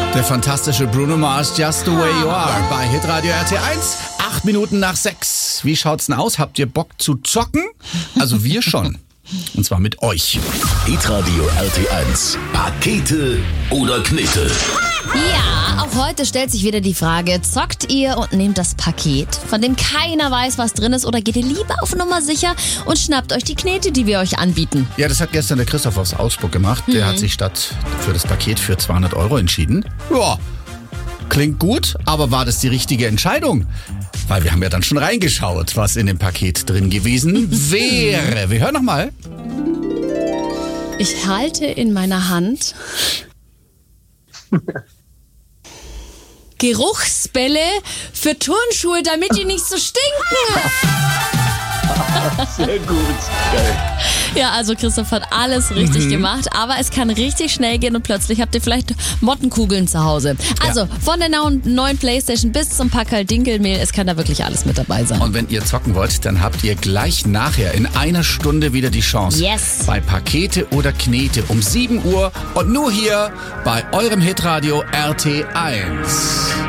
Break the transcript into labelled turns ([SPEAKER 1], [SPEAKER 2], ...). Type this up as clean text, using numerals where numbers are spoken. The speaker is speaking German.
[SPEAKER 1] Der fantastische Bruno Mars, Just the Way You Are, bei Hitradio RT1, 8 Minuten nach 6. Wie schaut's denn aus? Habt ihr Bock zu zocken? Also wir schon. Und zwar mit euch.
[SPEAKER 2] Hitradio RT1, Pakete oder Knete?
[SPEAKER 3] Ja, auch heute stellt sich wieder die Frage, zockt ihr und nehmt das Paket, von dem keiner weiß, was drin ist, oder geht ihr lieber auf Nummer sicher und schnappt euch die Knete, die wir euch anbieten?
[SPEAKER 1] Ja, das hat gestern der Christoph aus Augsburg gemacht. Der hat sich statt für das Paket für 200 € entschieden. Ja, klingt gut, aber war das die richtige Entscheidung? Weil wir haben ja dann schon reingeschaut, was in dem Paket drin gewesen wäre. Wir hören nochmal.
[SPEAKER 3] Ich halte in meiner Hand Geruchsbälle für Turnschuhe, damit die nicht so stinken.
[SPEAKER 4] Sehr gut. Geil.
[SPEAKER 3] Ja, also Christoph hat alles richtig gemacht, aber es kann richtig schnell gehen und plötzlich habt ihr vielleicht Mottenkugeln zu Hause. Also von der neuen Playstation bis zum Packerl Dinkelmehl, es kann da wirklich alles mit dabei sein.
[SPEAKER 1] Und wenn ihr zocken wollt, dann habt ihr gleich nachher in einer Stunde wieder die Chance.
[SPEAKER 3] Yes.
[SPEAKER 1] Bei Pakete oder Knete um 7 Uhr und nur hier bei eurem Hitradio RT1.